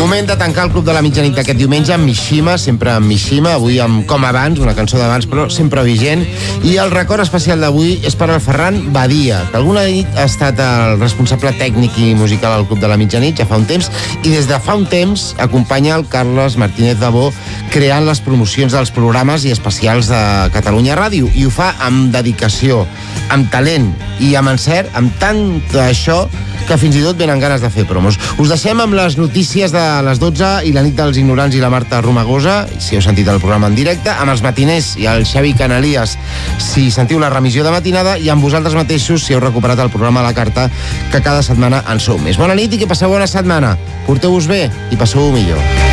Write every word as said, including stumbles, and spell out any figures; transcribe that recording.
Moment de tancar el Club de la Mitjanit d'aquest diumenge amb Mishima, sempre amb Mishima, avui amb Com abans, una cançó d'abans però sempre vigent, i el record especial d'avui és per al Ferran Badia, que alguna nit ha estat el responsable tècnic i musical al Club de la Mitjanit ja fa un temps, i des de fa un temps acompanya el Carles Martínez Dabó creant les promocions dels programes i especials de Catalunya Ràdio, i ho fa amb dedicació, amb talent i amb encert, amb tant d'això que fins i tot venen ganes de fer promos. Us deixem amb les notícies de les dotze i la nit dels ignorants i la Marta Romagosa, si heu sentit el programa en directe, amb els matiners i el Xavi Canalies, si sentiu la remissió de matinada, i amb vosaltres mateixos, si heu recuperat el programa a la carta, que cada setmana en sou més. Bona nit i que passeu bona setmana. Porteu-vos bé i passeu-ho millor.